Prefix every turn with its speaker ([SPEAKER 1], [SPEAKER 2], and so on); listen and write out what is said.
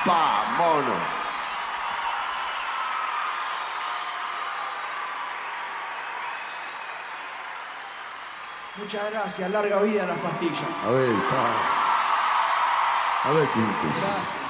[SPEAKER 1] Pa, mono.
[SPEAKER 2] Muchas gracias, larga vida a las pastillas.
[SPEAKER 1] A ver, pa. A ver, Pintos.
[SPEAKER 2] Gracias.